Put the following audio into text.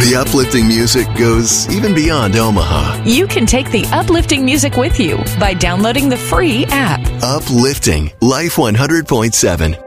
The uplifting music goes even beyond Omaha. You can take the uplifting music with you by downloading the free app. Uplifting Life 100.7.